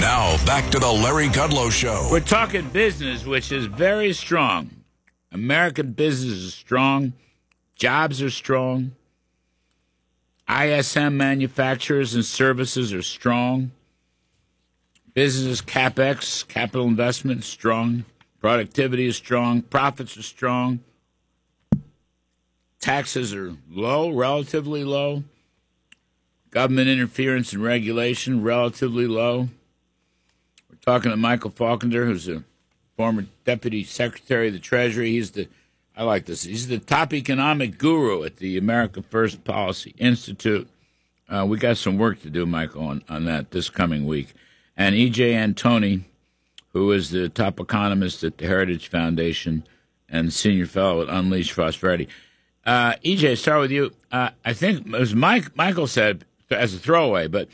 Now, back to the Larry Kudlow Show. We're talking business, which is very strong. American business is strong. Jobs are strong. ISM manufacturers and services are strong. Business CapEx, capital investment, is strong. Productivity is strong. Profits are strong. Taxes are low, relatively low. Government interference and regulation, relatively low. We're talking to Michael Faulkner, who's a former Deputy Secretary of the Treasury. I like this. He's the top economic guru at the America First Policy Institute. We got some work to do, Michael, on that this coming week. And E.J. Antoni, who is the top economist at the Heritage Foundation and senior fellow at Unleash Prosperity. E.J., start with you. I think, as Michael said, as a throwaway, but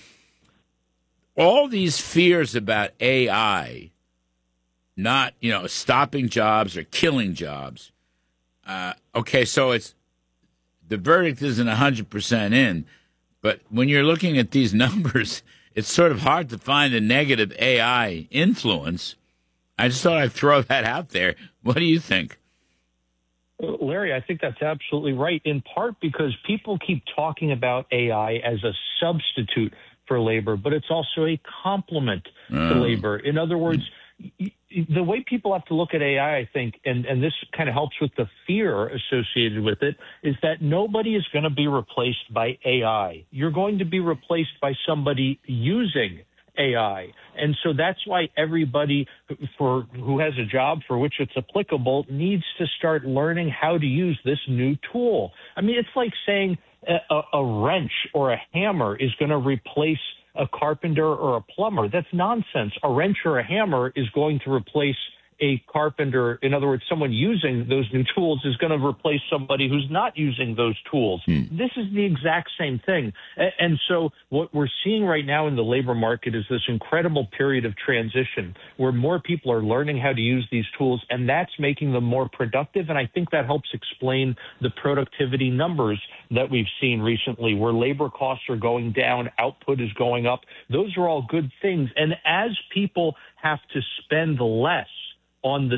all these fears about AI not, stopping jobs or killing jobs. Okay, so the verdict isn't 100% in, but when you're looking at these numbers, it's sort of hard to find a negative AI influence. I just thought I'd throw that out there. What do you think? Larry, I think that's absolutely right, in part because people keep talking about AI as a substitute for labor, but it's also a complement to labor. In other words, the way people have to look at AI, I think, and this kind of helps with the fear associated with it, is that nobody is going to be replaced by AI. You're going to be replaced by somebody using AI. And so that's why everybody who has a job for which it's applicable needs to start learning how to use this new tool. I mean, it's like saying a wrench or a hammer is going to replace a carpenter or a plumber. That's nonsense. A wrench or a hammer is going to replace a carpenter. In other words, someone using those new tools is going to replace somebody who's not using those tools. This is the exact same thing. And so what we're seeing right now in the labor market is this incredible period of transition where more people are learning how to use these tools, and that's making them more productive. And I think that helps explain the productivity numbers that we've seen recently, where labor costs are going down, output is going up. Those are all good things. And as people have to spend less on the